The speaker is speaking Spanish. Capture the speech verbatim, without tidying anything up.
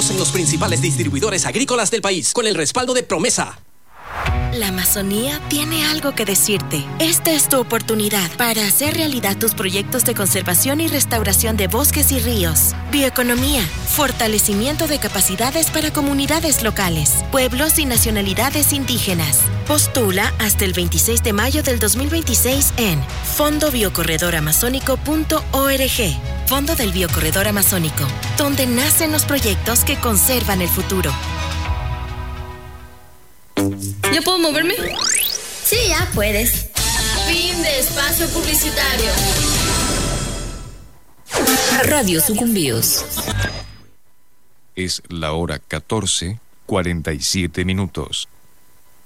Búscalos en los principales distribuidores agrícolas del país, con el respaldo de Promesa. La Amazonía tiene algo que decirte. Esta es tu oportunidad para hacer realidad tus proyectos de conservación y restauración de bosques y ríos. Bioeconomía, fortalecimiento de capacidades para comunidades locales, pueblos y nacionalidades indígenas. Postula hasta el veintiséis de mayo del dos mil veintiséis en fondo biocorredor amazónico punto org. Fondo del Biocorredor Amazónico, donde nacen los proyectos que conservan el futuro. ¿Ya puedo moverme? Sí, ya puedes. Fin de espacio publicitario. Radio Sucumbíos. Es la hora catorce, cuarenta y siete minutos.